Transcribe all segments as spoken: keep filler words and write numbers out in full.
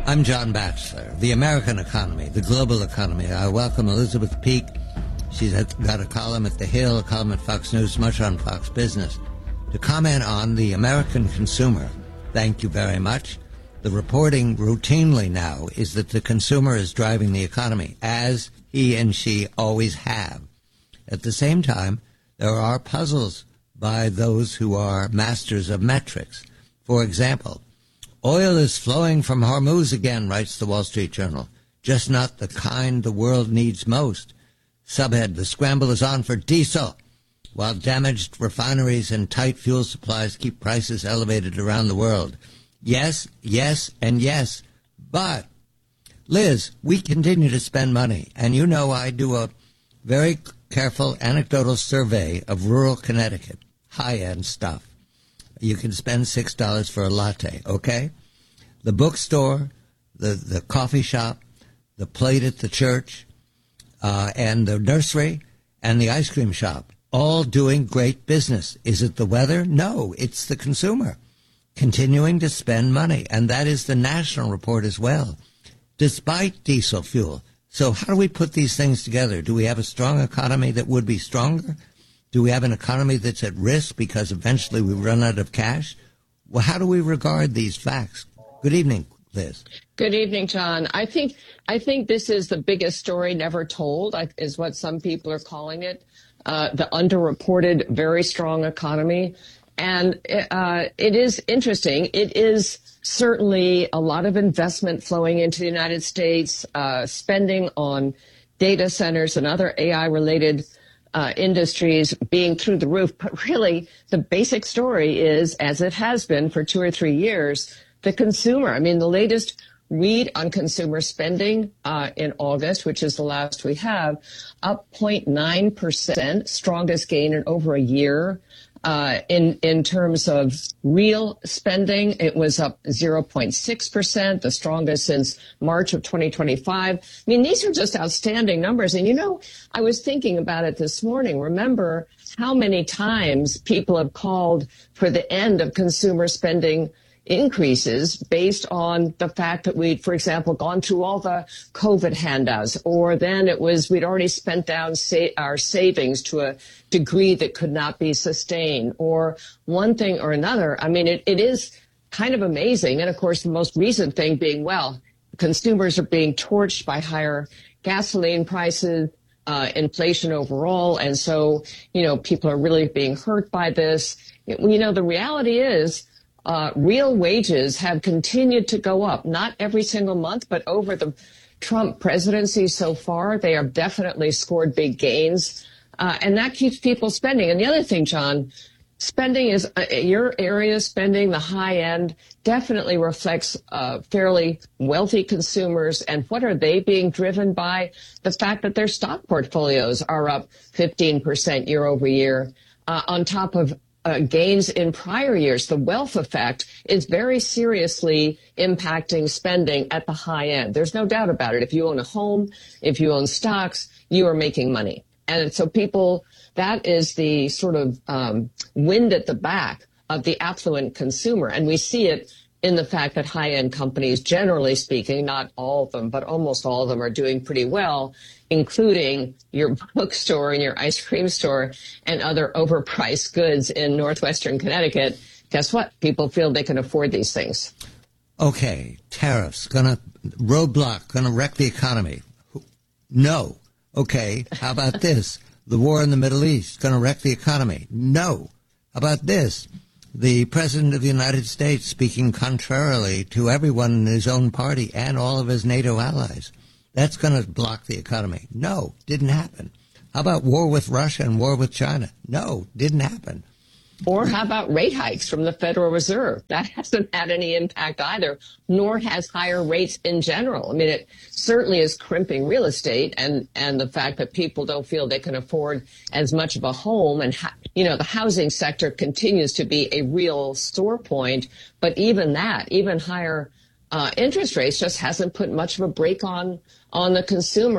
I'm John Batchelor. The American economy, the global economy. I welcome Elizabeth Peak. She's got a column at The Hill, a column at Fox News, much on Fox Business, to comment on the American consumer. Thank you very much. The reporting routinely now is that the consumer is driving the economy, as he and she always have. At the same time, there are puzzles by those who are masters of metrics. For example, oil is flowing from Hormuz again, writes the Wall Street Journal, just not the kind the world needs most. Subhead, the scramble is on for diesel, while damaged refineries and tight fuel supplies keep prices elevated around the world. Yes, yes, and yes. But, Liz, we continue to spend money. And you know I do a very careful anecdotal survey of rural Connecticut, high-end stuff. You can spend six dollars for a latte, okay? The bookstore, the, the coffee shop, the plate at the church, uh, and the nursery, and the ice cream shop, all doing great business. Is it the weather? No, it's the consumer continuing to spend money, and that is the national report as well, despite diesel fuel. So how do we put these things together? Do we have a strong economy that would be stronger? Do we have an economy that's at risk because eventually we run out of cash? Well, how do we regard these facts? Good evening, Liz. Good evening, John. I think I think this is the biggest story never told, is what some people are calling it, uh, the underreported, very strong economy. And uh, it is interesting. It is certainly a lot of investment flowing into the United States, uh, spending on data centers and other A I-related uh, industries being through the roof. But really, the basic story is, as it has been for two or three years, the consumer. I mean, the latest read on consumer spending uh, in August, which is the last we have, up zero point nine percent, strongest gain in over a year. Uh, in, in terms of real spending, it was up zero point six percent, the strongest since March of twenty twenty-five. I mean, these are just outstanding numbers. And, you know, I was thinking about it this morning. Remember how many times people have called for the end of consumer spending increases based on the fact that we'd, for example, gone through all the COVID handouts, or then it was we'd already spent down sa- our savings to a degree that could not be sustained, or one thing or another. I mean, it, it is kind of amazing. And of course, the most recent thing being, well, consumers are being torched by higher gasoline prices, uh, inflation overall. And so, you know, people are really being hurt by this. You know, the reality is, Uh, real wages have continued to go up, not every single month, but over the Trump presidency so far, they have definitely scored big gains. Uh, and that keeps people spending. And the other thing, John, spending is uh, your area spending, the high end, definitely reflects uh, fairly wealthy consumers. And what are they being driven by? The fact that their stock portfolios are up fifteen percent year over year, uh, on top of Uh, gains in prior years. The wealth effect is very seriously impacting spending at the high end. There's no doubt about it. If you own a home, if you own stocks, you are making money. And so people, that is the sort of um, wind at the back of the affluent consumer. And we see it in the fact that high-end companies, generally speaking, not all of them, but almost all of them are doing pretty well, including your bookstore and your ice cream store and other overpriced goods in northwestern Connecticut. Guess what? People feel they can afford these things. Okay, tariffs, gonna roadblock, gonna wreck the economy. No. Okay, how about this? The war in the Middle East, gonna wreck the economy. No. How about this? The President of the United States speaking contrarily to everyone in his own party and all of his NATO allies. That's going to block the economy. No, didn't happen. How about war with Russia and war with China? No, didn't happen. Or how about rate hikes from the Federal Reserve? That hasn't had any impact either, nor has higher rates in general. I mean, it certainly is crimping real estate, and, and the fact that people don't feel they can afford as much of a home. And, you know, the housing sector continues to be a real sore point. But even that, even higher uh, interest rates just hasn't put much of a brake on, on the consumer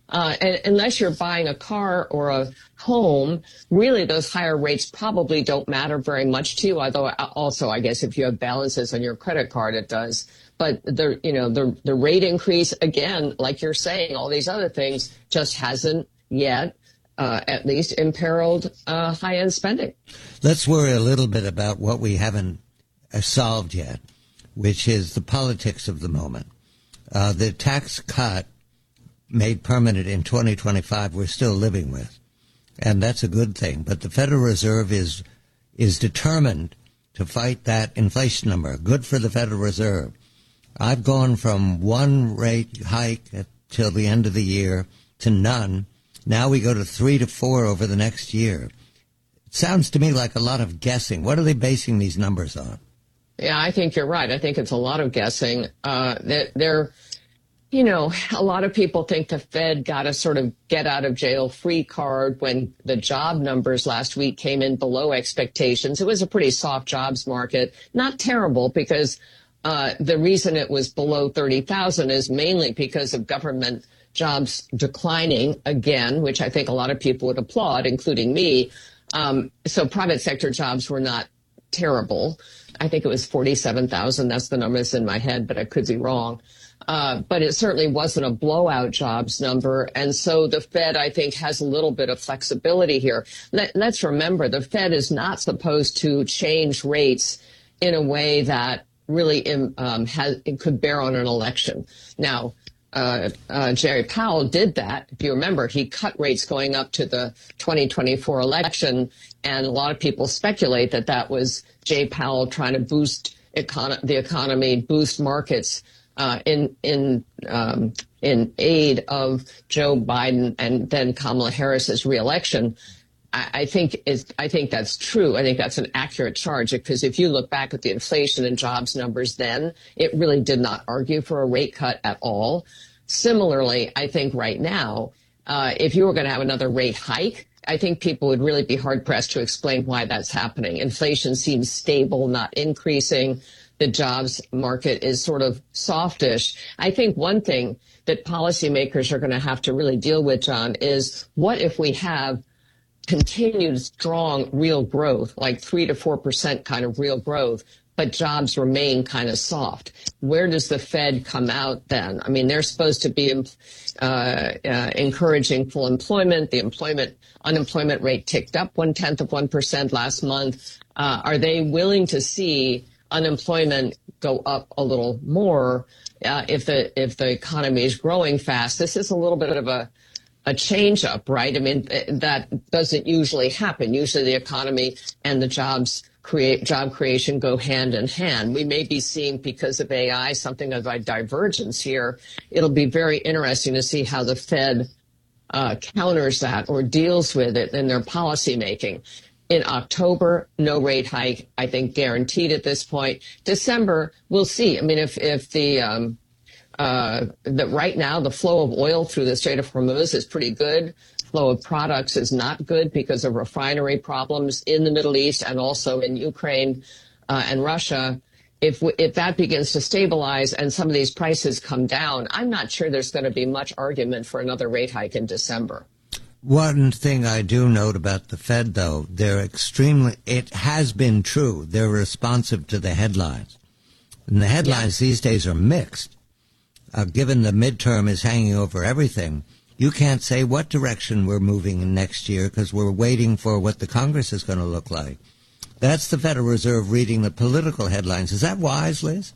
Uh, and unless you're buying a car or a home, really those higher rates probably don't matter very much to you. Although also, I guess if you have balances on your credit card, it does. But the, you know, the, the rate increase, again, like you're saying, all these other things just hasn't yet, uh, at least imperiled uh, high-end spending. Let's worry a little bit about what we haven't uh, solved yet, which is the politics of the moment. Uh, the tax cut made permanent in twenty twenty-five we're still living with, and that's a good thing. But the Federal Reserve is is determined to fight that inflation number. Good for the Federal Reserve. I've gone from one rate hike till the end of the year to none. Now we go to three to four over the next year. It sounds to me like a lot of guessing. What are they basing these numbers on? Yeah, I think you're right. I think it's a lot of guessing. Uh, they're, they're You know, a lot of people think the Fed got a sort of get out of jail free card when the job numbers last week came in below expectations. It was a pretty soft jobs market. Not terrible, because uh, the reason it was below thirty thousand is mainly because of government jobs declining again, which I think a lot of people would applaud, including me. Um, so private sector jobs were not terrible. I think it was forty-seven thousand. That's the numbers in my head, but I could be wrong. Uh, but it certainly wasn't a blowout jobs number. And so the Fed, I think, has a little bit of flexibility here. Let, let's remember, the Fed is not supposed to change rates in a way that really um, has, it could bear on an election. Now, uh, uh, Jerry Powell did that. If you remember, he cut rates going up to the twenty twenty-four election. And a lot of people speculate that that was Jay Powell trying to boost econ- the economy, boost markets. Uh, in in um, in aid of Joe Biden and then Kamala Harris's reelection, I, I think is I think that's true. I think that's an accurate charge, because if you look back at the inflation and jobs numbers then, it really did not argue for a rate cut at all. Similarly, I think right now, uh, if you were going to have another rate hike, I think people would really be hard pressed to explain why that's happening. Inflation seems stable, not increasing. The jobs market is sort of softish. I think one thing that policymakers are going to have to really deal with, John, is what if we have continued strong real growth, like three to four percent kind of real growth, but jobs remain kind of soft? Where does the Fed come out then? I mean, they're supposed to be uh, uh, encouraging full employment. The employment unemployment rate ticked up one tenth of one percent last month. Uh, are they willing to see unemployment go up a little more uh, if the if the economy is growing fast? This is a little bit of a a change up, right? I mean, that doesn't usually happen. Usually the economy and the jobs create job creation go hand in hand. We may be seeing, because of A I, something of a divergence here. It'll be very interesting to see how the Fed uh, counters that or deals with it in their policy making. In October, no rate hike, I think, guaranteed at this point. December, we'll see. I mean, if if the um, uh, the right now the flow of oil through the Strait of Hormuz is pretty good. Flow of products is not good because of refinery problems in the Middle East and also in Ukraine uh, and Russia. If if that begins to stabilize and some of these prices come down, I'm not sure there's going to be much argument for another rate hike in December. One thing I do note about the Fed, though, they're extremely, it has been true, they're responsive to the headlines. And the headlines yeah. these days are mixed. Uh, given the midterm is hanging over everything, you can't say what direction we're moving in next year because we're waiting for what the Congress is going to look like. That's the Federal Reserve reading the political headlines. Is that wise, Liz?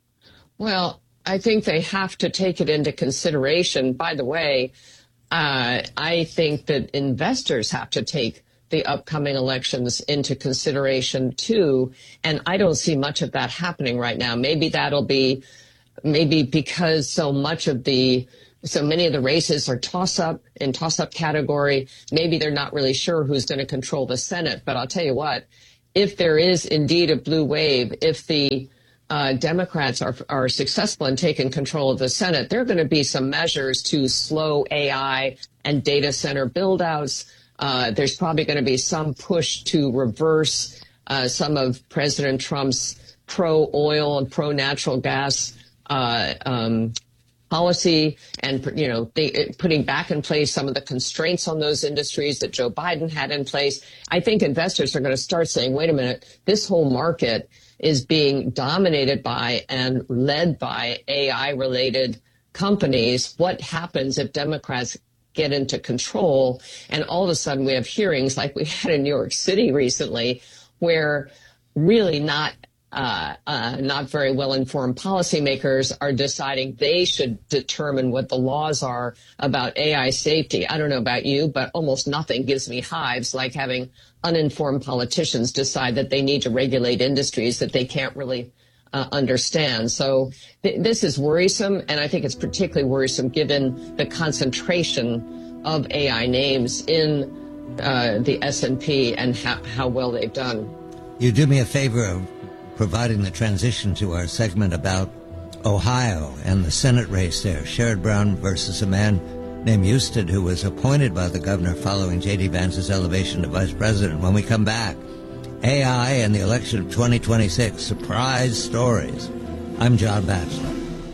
Well, I think they have to take it into consideration. By the way, Uh, I think that investors have to take the upcoming elections into consideration, too. And I don't see much of that happening right now. Maybe that'll be maybe because so much of the so many of the races are toss up in toss up category. Maybe they're not really sure who's going to control the Senate. But I'll tell you what, if there is indeed a blue wave, if the Uh, Democrats are are successful in taking control of the Senate, there are going to be some measures to slow A I and data center build-outs. Uh, there's probably going to be some push to reverse uh, some of President Trump's pro-oil and pro-natural gas uh, um, policy and, you know, they, putting back in place some of the constraints on those industries that Joe Biden had in place, I think investors are going to start saying, wait a minute, this whole market is being dominated by and led by A I-related companies. What happens if Democrats get into control and all of a sudden we have hearings like we had in New York City recently, where really not Uh, uh, not very well-informed policymakers are deciding they should determine what the laws are about A I safety. I don't know about you, but almost nothing gives me hives like having uninformed politicians decide that they need to regulate industries that they can't really uh, understand. So th- this is worrisome, and I think it's particularly worrisome given the concentration of A I names in uh, the S and P and how, how well they've done. You do me a favor of providing the transition to our segment about Ohio and the Senate race there, Sherrod Brown versus a man named Houston, who was appointed by the governor following J D. Vance's elevation to vice president. When we come back, A I and the election of twenty twenty-six, surprise stories. I'm John Batchelor.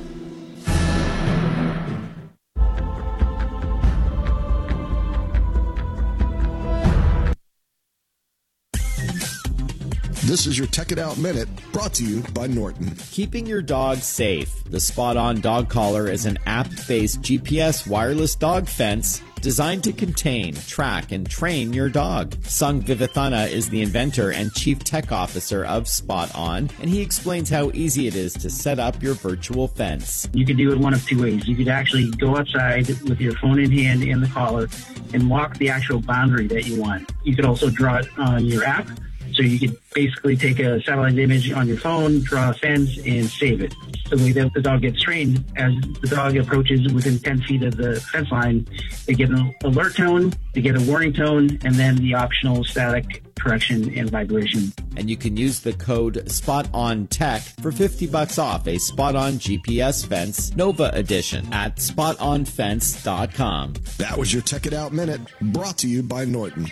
This is your Tech It Out Minute, brought to you by Norton. Keeping your dog safe. The Spot On Dog Collar is an app-based G P S wireless dog fence designed to contain, track, and train your dog. Sung Vivathana is the inventor and chief tech officer of Spot On, and he explains how easy it is to set up your virtual fence. You could do it one of two ways. You could actually go outside with your phone in hand and the collar and walk the actual boundary that you want. You could also draw it on your app. So you could basically take a satellite image on your phone, draw a fence, and save it. The way that the dog gets trained, as the dog approaches within ten feet of the fence line, they get an alert tone, they get a warning tone, and then the optional static correction and vibration. And you can use the code SPOTONTECH for fifty bucks off a Spot On G P S fence Nova edition at spot on fence dot com. That was your Tech It Out Minute, brought to you by Norton.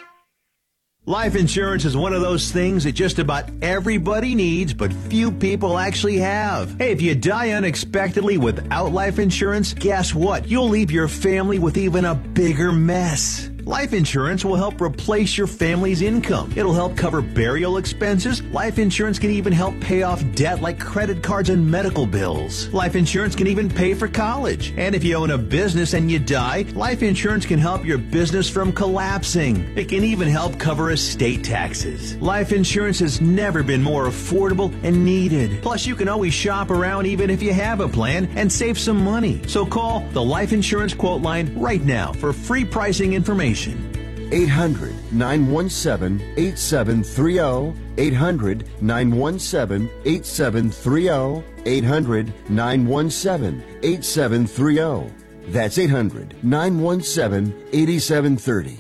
Life insurance is one of those things that just about everybody needs, but few people actually have. Hey, if you die unexpectedly without life insurance, guess what? You'll leave your family with even a bigger mess. Life insurance will help replace your family's income. It'll help cover burial expenses. Life insurance can even help pay off debt like credit cards and medical bills. Life insurance can even pay for college. And if you own a business and you die, life insurance can help your business from collapsing. It can even help cover estate taxes. Life insurance has never been more affordable and needed. Plus, you can always shop around even if you have a plan and save some money. So call the Life Insurance Quote Line right now for free pricing information. eight hundred, nine one seven, eight seven three zero. eight hundred, nine one seven, eight seven three zero. eight hundred, nine one seven, eight seven three zero. That's eight hundred, nine one seven, eight seven three zero.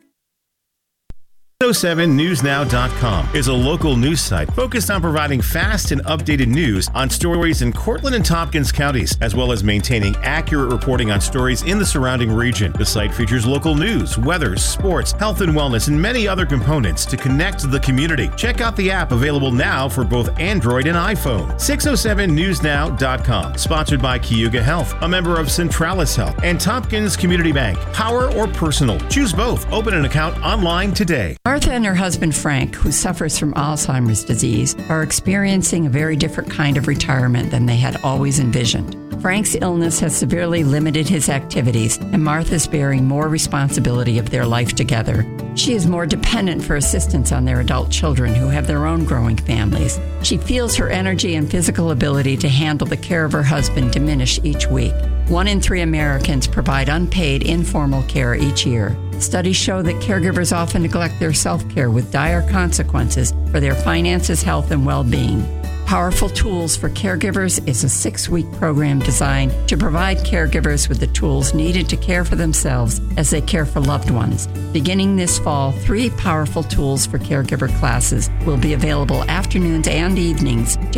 six oh seven news now dot com is a local news site focused on providing fast and updated news on stories in Cortland and Tompkins counties, as well as maintaining accurate reporting on stories in the surrounding region. The site features local news, weather, sports, health and wellness, and many other components to connect the community. Check out the app available now for both Android and iPhone. six oh seven news now dot com, sponsored by Cayuga Health, a member of Centralis Health, and Tompkins Community Bank. Power or personal, choose both. Open an account online today. Martha and her husband Frank, who suffers from Alzheimer's disease, are experiencing a very different kind of retirement than they had always envisioned. Frank's illness has severely limited his activities, and Martha's bearing more responsibility of their life together. She is more dependent for assistance on their adult children who have their own growing families. She feels her energy and physical ability to handle the care of her husband diminish each week. One in three Americans provide unpaid informal care each year. Studies show that caregivers often neglect their self-care with dire consequences for their finances, health, and well-being. Powerful Tools for Caregivers is a six-week program designed to provide caregivers with the tools needed to care for themselves as they care for loved ones. Beginning this fall, three Powerful Tools for Caregiver classes will be available afternoons and evenings to